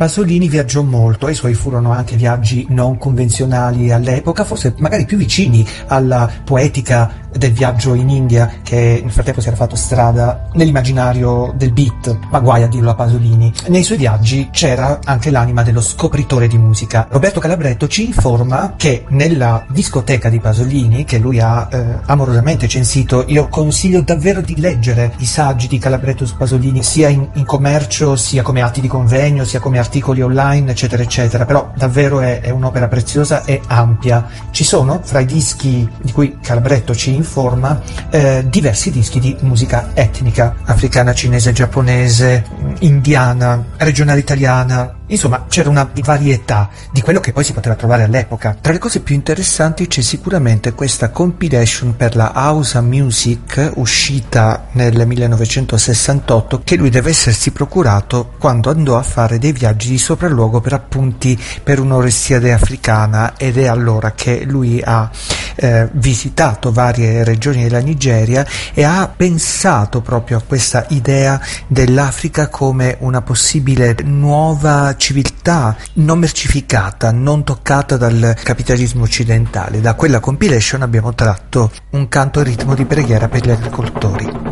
Pasolini viaggiò molto e i suoi furono anche viaggi non convenzionali all'epoca, forse magari più vicini alla poetica del viaggio in India, che nel frattempo si era fatto strada nell'immaginario del beat, ma guai a dirlo a Pasolini. Nei suoi viaggi c'era anche l'anima dello scopritore di musica. Roberto Calabretto ci informa che nella discoteca di Pasolini, che lui ha amorosamente censito, io consiglio davvero di leggere i saggi di Calabretto su Pasolini, sia in commercio, sia come atti di convegno, sia come articoli online, eccetera, eccetera, però davvero è un'opera preziosa e ampia. Ci sono, fra i dischi di cui Calabretto ci informa, diversi dischi di musica etnica, africana, cinese, giapponese, indiana, regionale italiana. Insomma, c'era una varietà di quello che poi si poteva trovare all'epoca. Tra le cose più interessanti c'è sicuramente questa compilation per la House Music, uscita nel 1968, che lui deve essersi procurato quando andò a fare dei viaggi di sopralluogo per appunti per un'Orestiade africana, ed è allora che lui ha visitato varie regioni della Nigeria e ha pensato proprio a questa idea dell'Africa come una possibile nuova civiltà non mercificata, non toccata dal capitalismo occidentale. Da quella compilation abbiamo tratto un canto in ritmo di preghiera per gli agricoltori.